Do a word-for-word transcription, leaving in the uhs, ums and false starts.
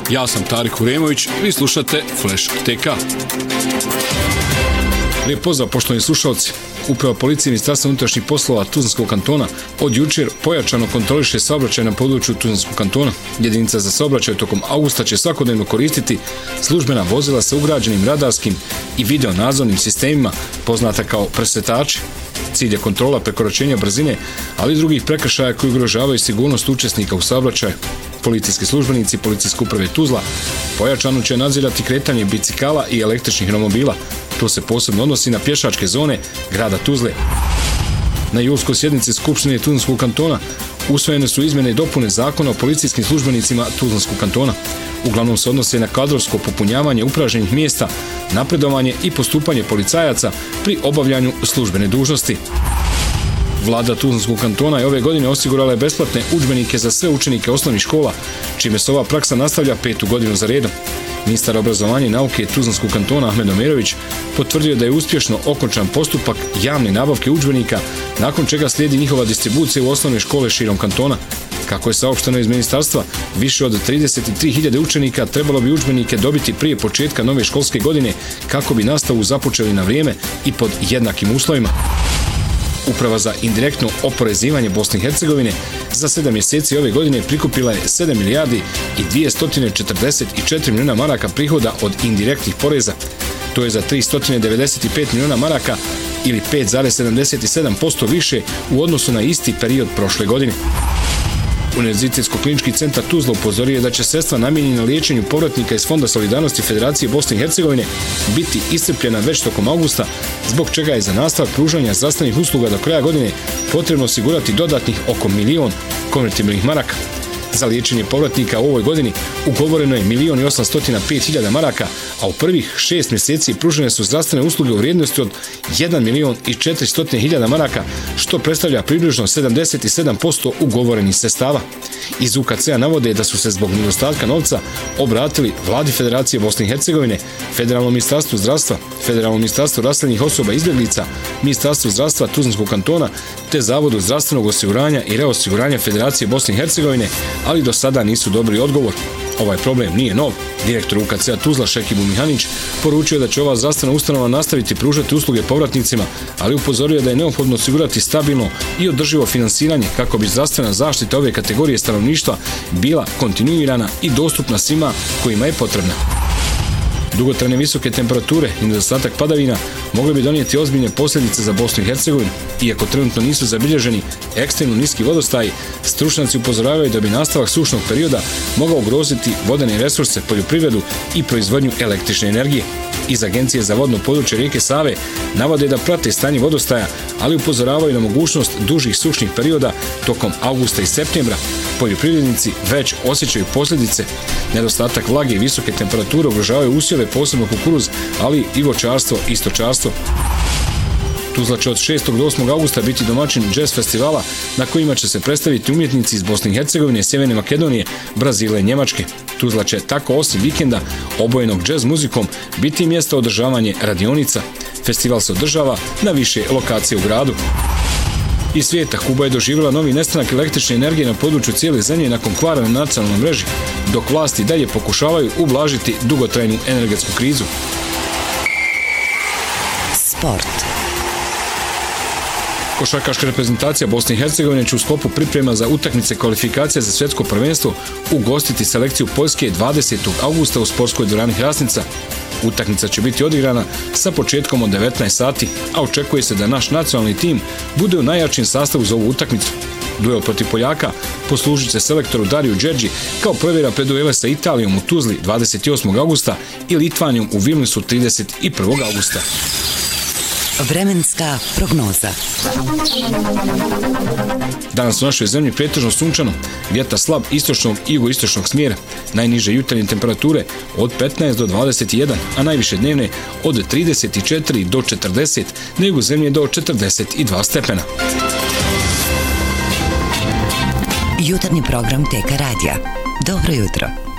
Ja sam Tarik Uremović, vi slušate Flash T K. Lijep pozdrav, poštovani slušalci. Uprava policije Ministarstva unutrašnjih poslova Tuzlanskog kantona od jučer pojačano kontroliše saobraćaj na području Tuzlanskog kantona. Jedinica za saobraćaj tokom avgusta će svakodnevno koristiti službena vozila sa ugrađenim radarskim i video nadzornim sistemima, poznata kao presretači. Cilj je kontrola prekoračenja brzine, ali i drugih prekršaja koji ugrožavaju sigurnost učesnika u saobraćaju. Policijski službenici Policijske uprave Tuzla pojačano će nadzirati kretanje bicikala i električnih romobila. To se posebno odnosi na pješačke zone grada Tuzle. Na julskoj sjednici Skupštine Tuzlanskog kantona usvojene su izmjene i dopune zakona o policijskim službenicima Tuzlanskog kantona. Uglavnom se odnose na kadrovsko popunjavanje upražnjenih mjesta, napredovanje i postupanje policajaca pri obavljanju službene dužnosti. Vlada Tuzlanskog kantona je ove godine osigurala besplatne udžbenike za sve učenike osnovnih škola, čime se ova praksa nastavlja petu godinu za redom. Ministar obrazovanja i nauke Tuzlanskog kantona Ahmed Omerović potvrdio da je uspješno okončan postupak javne nabavke udžbenika, nakon čega slijedi njihova distribucija u osnovne škole širom kantona. Kako je saopšteno iz ministarstva, više od trideset tri hiljade učenika trebalo bi udžbenike dobiti prije početka nove školske godine kako bi nastavu započeli na vrijeme i pod jednakim uslovima. Uprava za indirektno oporezivanje Bosne i Hercegovine za sedam mjeseci ove godine prikupila je sedam milijardi i dvjesto četrdeset četiri milijuna maraka prihoda od indirektnih poreza. To je za tristo devedeset pet milijuna maraka ili pet zarez sedamdeset sedam posto više u odnosu na isti period prošle godine. Univerzitetsko-klinički centar Tuzla upozorio je da će sredstva namijenjena liječenju povratnika iz Fonda solidarnosti Federacije Bosne i Hercegovine biti iscrpljena već tokom avgusta, zbog čega je za nastavak pružanja zdravstvenih usluga do kraja godine potrebno osigurati dodatnih oko milion konvertibilnih maraka. Za liječenje povratnika u ovoj godini ugovoreno je milion i osamsto pet hiljada maraka, a u prvih šest mjeseci pružene su zdravstvene usluge u vrijednosti od jedan milion i četiristo hiljada maraka, što predstavlja približno sedamdeset sedam posto ugovorenih sredstava. Iz U K C-a navode da su se zbog nedostatka novca obratili Vladi Federacije Bosne i Hercegovine, Federalnom ministarstvu zdravstva, Federalnom ministarstvu raseljenih osoba i izbjeglica, Ministarstvu zdravstva Tuzlanskog kantona te Zavodu zdravstvenog osiguranja i reosiguranja Federacije Bosne i Hercegovine, ali do sada nisu dobili odgovor. Ovaj problem nije nov. Direktor U K C-a Tuzla Šekibu Mihanić poručio da će ova zdravstvena ustanova nastaviti pružati usluge povratnicima, ali upozorio da je neophodno osigurati stabilno i održivo finansiranje kako bi zdravstvena zaštita ove kategorije stanovništva bila kontinuirana i dostupna svima kojima je potrebna. Dugotrajne visoke temperature i nedostatak padavina mogli bi donijeti ozbiljne posljedice za Bosnu i Hercegovinu. Iako trenutno nisu zabilježeni ekstremno niski vodostaji, stručnjaci upozoravaju da bi nastavak sušnog perioda mogao ugroziti vodene resurse, poljoprivredu i proizvodnju električne energije. Iz Agencije za vodno područje rijeke Save navode da prate stanje vodostaja, ali upozoravaju na mogućnost dužih sušnih perioda tokom avgusta i septembra. Poljoprivrednici već osjećaju posljedice. Nedostatak vlage i visoke temperature ugrožavaju usjeve, posebno kukuruz, ali i voćarstvo i stočarstvo. Tuzla će od šestog do osmog avgusta biti domaćin jazz festivala na kojima će se predstaviti umjetnici iz Bosne i Hercegovine, Sjeverne Makedonije, Brazila i Njemačke. Tuzla će tako osim vikenda obojenog jazz muzikom biti mjesto održavanje radionica. Festival se održava na više lokacije u gradu. Iz svijeta Kuba je doživjela novi nestanak električne energije na području cijele zemlje nakon kvara na nacionalnoj mreži, dok vlasti dalje pokušavaju ublažiti dugotrajnu energetsku krizu. Sport. Košarkaška reprezentacija Bosne i Hercegovine će u sklopu priprema za utakmice kvalifikacija za svjetsko prvenstvo ugostiti selekciju Poljske dvadesetog avgusta u sportskoj dvorani Hrasnica. Utakmica će biti odigrana sa početkom od devetnaest sati, a očekuje se da naš nacionalni tim bude u najjačim sastavu za ovu utakmicu. Duel protiv Poljaka poslužit će selektoru Dariju Đerđi kao provjera pred duele sa Italijom u Tuzli dvadeset osmog avgusta i Litvanijom u Vilniusu trideset prvog avgusta. Vremenska prognoza. Danas u našoj zemlji pretežno sunčano, vjetar slab istočnog i jugoistočnog smjera, najniže jutarnje temperature od petnaest do dvadeset jedan, a najviše dnevne od trideset četiri do četrdeset, na jugu zemlje do četrdeset dva stepena. Jutarnji program T K radija. Dobro jutro.